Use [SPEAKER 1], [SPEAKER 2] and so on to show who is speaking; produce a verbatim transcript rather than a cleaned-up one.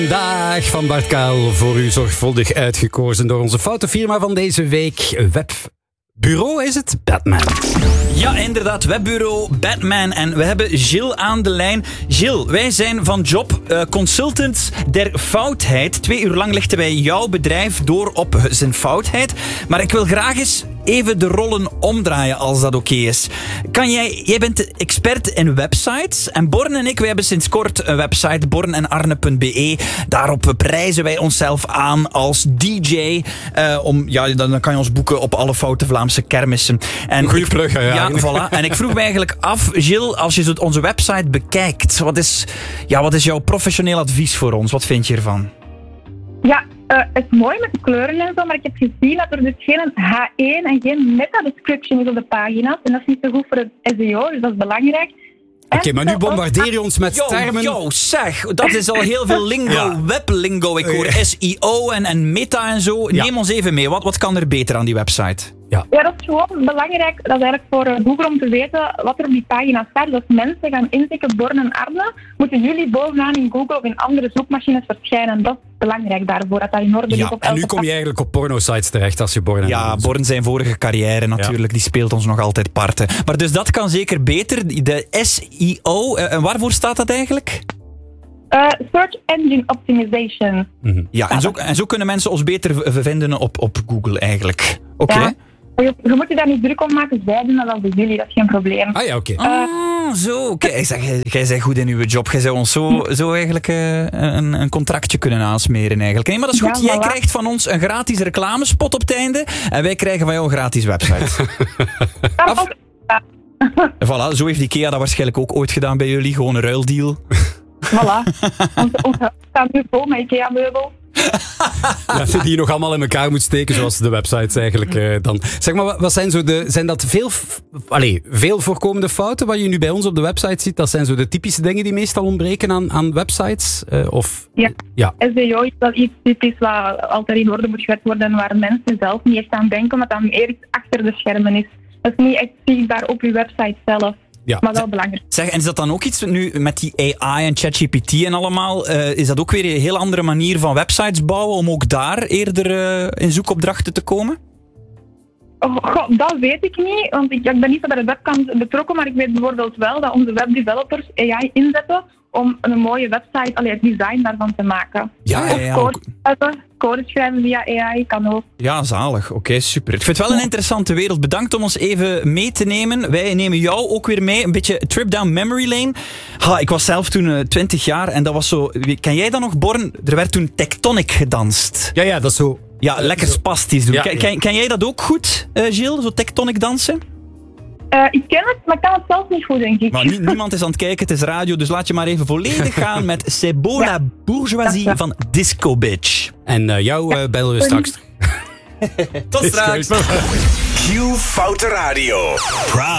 [SPEAKER 1] Vandaag van Bart Kuil voor u zorgvuldig uitgekozen door onze fotofirma van deze week. Webbureau is het? Batman.
[SPEAKER 2] Ja, inderdaad, webbureau Batman. En we hebben Gilles aan de lijn. Gilles, wij zijn van job uh, consultants der foutheid. Twee uur lang lichten wij jouw bedrijf door op zijn foutheid. Maar ik wil graag eens even de rollen omdraaien, als dat oké is. Kan jij, jij bent expert in websites. En Born en ik, wij hebben sinds kort een website, born en arne punt b e. Daarop prijzen wij onszelf aan als D J. Uh, om, ja, dan kan je ons boeken op alle foute Vlaamse kermissen. En
[SPEAKER 1] Goeie plug, ja.
[SPEAKER 2] Ja, voilà. En ik vroeg me eigenlijk af, Gilles, als je onze website bekijkt, wat is, ja, wat is jouw professioneel advies voor ons? Wat vind je ervan?
[SPEAKER 3] Ja, uh, het is mooi met de kleuren en zo, maar ik heb gezien dat er dus geen H één en geen meta-description is op de pagina's. En dat is niet zo goed voor het S E O, dus dat is belangrijk.
[SPEAKER 1] Oké, okay, maar nu bombardeer je ons met
[SPEAKER 2] yo,
[SPEAKER 1] termen.
[SPEAKER 2] Yo, zeg, dat is al heel veel lingo, ja. Weblingo. Ik hoor S E O en, en meta en zo. Ja. Neem ons even mee, wat, wat kan er beter aan die website?
[SPEAKER 3] Ja. ja, dat is gewoon belangrijk. Dat is eigenlijk voor Google om te weten wat er op die pagina staat. Dus als mensen gaan intikken Born en Arne, moeten jullie bovenaan in Google of in andere zoekmachines verschijnen. Dat is belangrijk daarvoor, dat dat in orde
[SPEAKER 1] ja,
[SPEAKER 3] is. Op
[SPEAKER 1] en nu kom je eigenlijk op porno-sites terecht als je Born en
[SPEAKER 2] Ja,
[SPEAKER 1] Arne
[SPEAKER 2] Born zijn vorige carrière natuurlijk, ja. Die speelt ons nog altijd parten. Maar dus dat kan zeker beter. De S E O, uh, en waarvoor staat dat eigenlijk?
[SPEAKER 3] Uh, search Engine Optimization.
[SPEAKER 2] Mm-hmm. Ja, en zo, en zo kunnen mensen ons beter vinden op, op Google eigenlijk. Oké. Okay.
[SPEAKER 3] Ja. Je, je moet je daar niet druk om maken, zij doen dat al bij jullie, dat is geen probleem.
[SPEAKER 1] Ah ja, oké.
[SPEAKER 2] Okay. Uh, ah, zo. Kijk, jij bent goed in uw job. Jij zou ons zo, zo eigenlijk uh, een, een contractje kunnen aansmeren eigenlijk. Nee, maar dat is goed. Ja, jij voilà. krijgt van ons een gratis reclamespot op het einde en wij krijgen van jou een gratis website. Af... Voilà, zo heeft Ikea dat waarschijnlijk ook ooit gedaan bij jullie. Gewoon een ruildeal.
[SPEAKER 3] Voilà. Onze, onze huis staat nu vol met Ikea-meubels.
[SPEAKER 1] Ja, die je nog allemaal in elkaar moet steken, zoals de websites eigenlijk uh, dan. Zeg maar, wat zijn zo de... Zijn dat veel, allez, veel voorkomende fouten wat je nu bij ons op de website ziet? Dat zijn zo de typische dingen die meestal ontbreken aan, aan websites? Uh, of,
[SPEAKER 3] ja. ja, S E O is wel iets typisch wat altijd in orde moet gezet worden en waar mensen zelf niet echt aan denken, omdat dat meer iets achter de schermen is. Dat is niet echt zichtbaar op je website zelf. Ja. Maar wel belangrijk.
[SPEAKER 2] Zeg, en is dat dan ook iets nu met die A I en ChatGPT en allemaal? Uh, is dat ook weer een heel andere manier van websites bouwen om ook daar eerder uh, in zoekopdrachten te komen?
[SPEAKER 3] Oh, God, dat weet ik niet, want ik, ik ben niet zo bij de webkant betrokken, maar ik weet bijvoorbeeld wel dat onze webdevelopers A I inzetten om een mooie website, allee, het design daarvan te maken.
[SPEAKER 2] Ja, ja, ja,
[SPEAKER 3] of code, ook... code schrijven via A I kan ook.
[SPEAKER 2] Ja, zalig. Oké, okay, super. Ik vind het wel een interessante wereld. Bedankt om ons even mee te nemen. Wij nemen jou ook weer mee. Een beetje trip down memory lane. Ha, ik was zelf toen uh, twintig jaar en dat was zo... Ken jij dat nog, Born? Er werd toen Tectonic gedanst.
[SPEAKER 1] Ja, ja, dat is zo...
[SPEAKER 2] Ja, lekker spastisch doen. Ja, ken, ken, ken jij dat ook goed, uh, Gilles? Zo Tectonic dansen?
[SPEAKER 3] Uh, ik ken het, maar ik kan het zelf niet goed, denk ik.
[SPEAKER 2] Maar nie, niemand is aan het kijken, het is radio, dus laat je maar even volledig gaan met C'est beau la bourgeoisie ja. van Disco Bitch.
[SPEAKER 1] En uh, jou uh, bellen we straks.
[SPEAKER 2] Tot straks.
[SPEAKER 4] Q Foute Radio. Proud